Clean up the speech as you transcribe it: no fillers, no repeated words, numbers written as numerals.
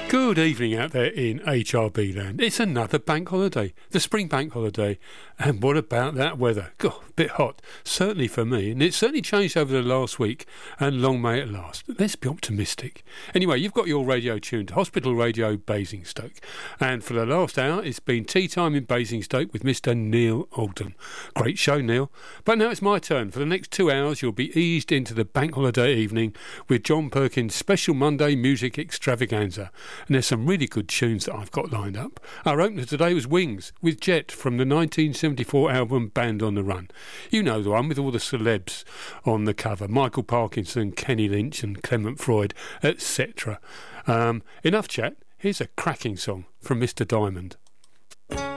Good evening out there in HRB land. It's another bank holiday, the spring bank holiday. And what about that weather? God, a bit hot, certainly for me. And it's certainly changed over the last week, and long may it last. Let's be optimistic. Anyway, you've got your radio tuned to Hospital Radio Basingstoke. And for the last hour, it's been tea time in Basingstoke with Mr. Neil Oldham. Great show, Neil. But now it's my turn. For the next 2 hours, you'll be eased into the bank holiday evening with John Perkins' special Monday music extravaganza. And there's some really good tunes that I've got lined up. Our opener today was Wings with Jet from the 1974 album Band on the Run. You know the one with all the celebs on the cover. Michael Parkinson, Kenny Lynch and Clement Freud, etc. Enough chat. Here's a cracking song from Mr. Diamond.